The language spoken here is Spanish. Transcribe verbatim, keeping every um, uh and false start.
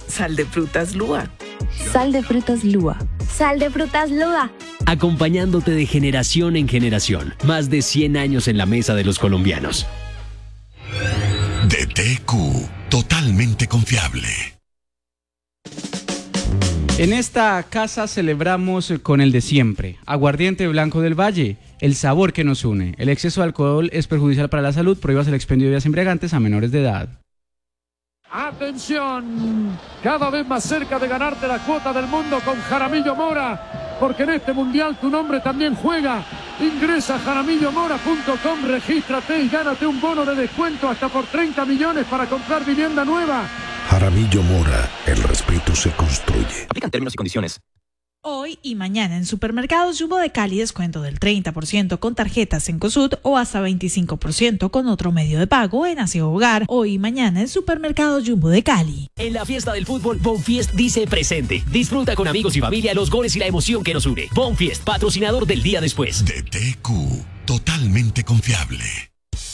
Sal de frutas Lua. Sal de frutas Lua. Sal de frutas Lua. Acompañándote de generación en generación. Más de cien años en la mesa de los colombianos. D T Q, totalmente confiable. En esta casa celebramos con el de siempre, aguardiente blanco del Valle, el sabor que nos une. El exceso de alcohol es perjudicial para la salud, prohíbas el expendio de bebidas embriagantes a menores de edad. Atención, cada vez más cerca de ganarte la cuota del mundo con Jaramillo Mora, porque en este mundial tu nombre también juega. Ingresa a jaramillo mora punto com, regístrate y gánate un bono de descuento hasta por treinta millones para comprar vivienda nueva. Jaramillo Mora, el respeto se construye. Aplican términos y condiciones. Hoy y mañana en Supermercados Jumbo de Cali descuento del treinta por ciento con tarjetas Cencosud o hasta veinticinco por ciento con otro medio de pago en Aseo Hogar. Hoy y mañana en Supermercados Jumbo de Cali. En la fiesta del fútbol, Bonfiest dice presente. Disfruta con amigos y familia los goles y la emoción que nos une. Bonfiest, patrocinador del día después. D T Q, totalmente confiable.